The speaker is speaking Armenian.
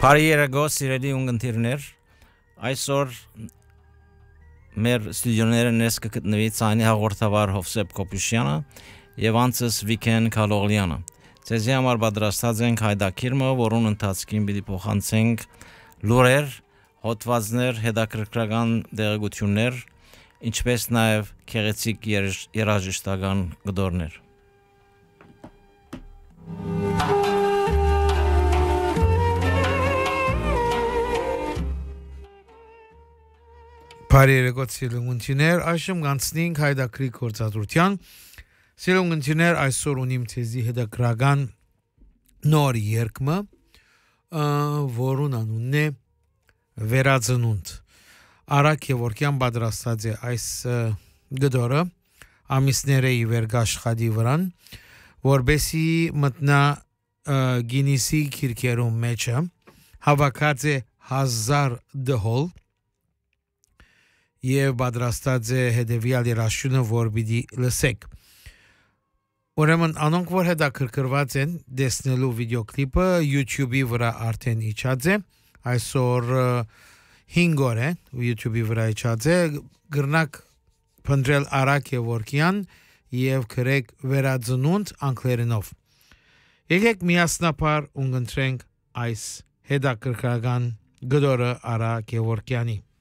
Բարի երեկո, սիրելի ունգընտիրներ, այսօր մեր ստուդիոները ներս կգտնվի ցայնի հաղորդավար Հովսեփ Կոպուշյանը եւ անցս Վիկեն Քալողլյանը։ Ձեզի համար պատրաստած ենք հայդակիրմը, որուն ընթացքին պիտի փոխանցենք լուրեր, հոդվածներ, հետաքրքրական տեղեկություններ, ինչպես նաեւ քեղեցիկ երաժշտական գդորներ։ Բարի երեկո սիրունգներ, այժմ կանցնենք հայդակրի գործադրության։ Սիրունգներ, այսօր ունիմ ցեզի հետաքրական նոր երգը, որուն անունն է Վերածնունդ։ Արա Գևորգյան պատրաստած է այս գդորը ամիսները ի վերգաշխատի վրան, որբեսի մտնա Գինիսի քիրքերում մեջը, հավաքած է 1000 դհոլ եւ պատրաստած է հետեւյալ երաշխությունը, որ պիտի լսեք։ Ուրեմն անոնք որ հետաքրքրված են տեսնելու վիդեոկլիպը YouTube-ի վրա արդեն իջած է, այսօր 5 օր է YouTube-ի վրա իջած է, գրնակ փնտրել Արա Գևորգյան եւ գրեք Վերածնունդ անգլերենով։ Եկեք միասնապար ունգընտրենք այս հետաքրքրական գդորը Արա Գևորգյանի։